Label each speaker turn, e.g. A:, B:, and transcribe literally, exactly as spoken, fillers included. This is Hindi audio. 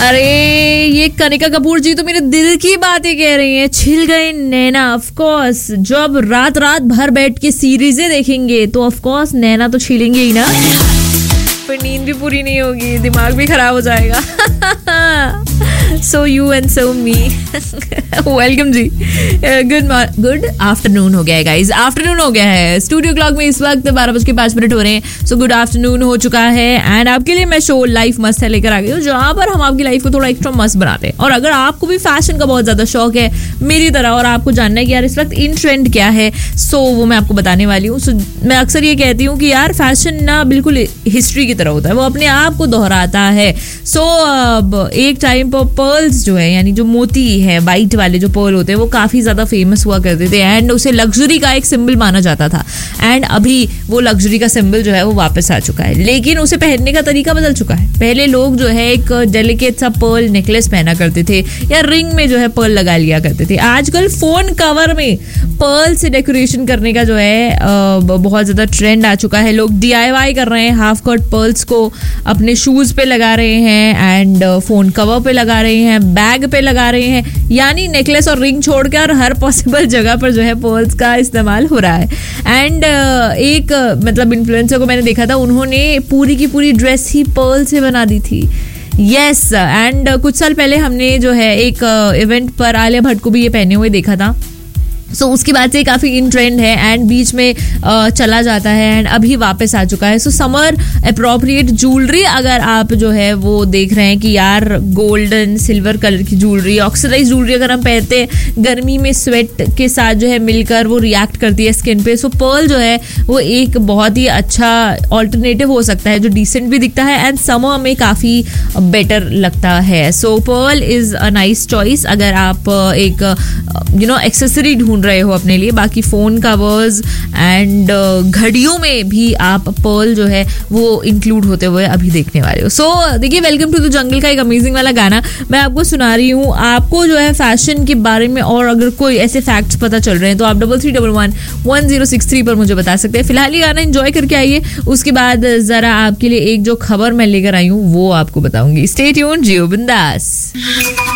A: अरे ये कनिका कपूर जी तो मेरे दिल की बातें कह रही हैं। छिल गए नैना, ऑफ कोर्स जब रात रात भर बैठ के सीरीजें देखेंगे तो ऑफ कोर्स नैना तो छिलेंगे ही ना, पर नींद भी पूरी नहीं होगी, दिमाग भी खराब हो जाएगा। So you and so me, welcome ji. Good good afternoon हो गया है गाइज, आफ्टरनून हो गया है। स्टूडियो क्लॉक में इस वक्त बारह बज के पांच मिनट हो रहे हैं। सो गुड आफ्टरनून हो चुका है एंड आपके लिए मैं शो लाइफ मस्त है लेकर आ गई हूँ, जहाँ पर हम आपकी लाइफ को थोड़ा एक्स्ट्रा मस्त बनाते हैं। और अगर आपको भी फैशन का बहुत ज्यादा शौक है मेरी तरह और आपको जानना है कि यार इस वक्त इन ट्रेंड क्या है, सो वो मैं आपको बताने वाली हूँ। सो मैं अक्सर ये कहती हूँ कि यार फैशन ना बिल्कुल हिस्ट्री की तरह होता है, वो अपने आप को दोहराता है। सो so, एक टाइम पर पर्ल्स जो है यानी जो मोती है वाइट वाले जो पर्ल होते हैं वो काफी ज्यादा फेमस हुआ करते थे एंड उसे लग्जरी का एक सिंबल माना जाता था। एंड अभी वो लग्जरी का सिंबल जो है वो वापस आ चुका है, लेकिन उसे पहनने का तरीका बदल चुका है। पहले लोग जो है एक डेलिकेट सा पर्ल नेकलेस पहना करते थे या रिंग में जो है पर्ल लगा लिया करते थे। आजकल फोन कवर में पर्ल से डेकोरेशन करने का जो है बहुत ज्यादा ट्रेंड आ चुका है। लोग डी आई वाई कर रहे हैं, हाफ कट पर्ल्स को अपने शूज पे लगा रहे हैं एंड फोन कवर पे लगा रहे हैं, बैग पे लगा रहे हैं, यानी नेकलेस और रिंग छोड़कर हर पॉसिबल जगह पर जो है पर्ल्स का इस्तेमाल हो रहा है। एंड एक मतलब इन्फ्लुएंसर को मैंने देखा था, उन्होंने पूरी की पूरी ड्रेस ही पर्ल से बना दी थी। यस yes, एंड कुछ साल पहले हमने जो है एक इवेंट पर आलिया भट्ट को भी ये पहने हुए देखा था। सो so, उसके बाद से काफ़ी इन ट्रेंड है एंड बीच में uh, चला जाता है एंड अभी वापस आ चुका है। सो समर अप्रोप्रिएट ज्वेलरी अगर आप जो है वो देख रहे हैं कि यार गोल्डन सिल्वर कलर की ज्वेलरी, ऑक्सीडाइज ज्वेलरी अगर हम पहनते हैं गर्मी में स्वेट के साथ जो है मिलकर वो रिएक्ट करती है स्किन पे। सो so, पर्ल जो है वो एक बहुत ही अच्छा ऑल्टरनेटिव हो सकता है जो डिसेंट भी दिखता है एंड समर में काफ़ी बेटर लगता है। सो Perl is a nice choice अगर आप एक यू नो एक्सेसरी ढूंढ रहे हो अपने लिए। बाकी फोन कवर्स एंड घड़ियों में भी आप पर्ल जो है वो इंक्लूड होते हुए अभी देखने वाले हो। सो so, देखिए वेलकम टू द जंगल का एक अमेजिंग वाला गाना मैं आपको सुना रही हूँ। आपको जो है फैशन के बारे में और अगर कोई ऐसे फैक्ट्स पता चल रहे हैं तो आप double three double one one zero six three पर मुझे बता सकते हैं। फिलहाल ये गाना एंजॉय करके आइए, उसके बाद जरा आपके लिए एक जो खबर मैं लेकर आई हूँ वो आपको बताऊंगी। स्टे ट्यून्ड, जियो बिंदास।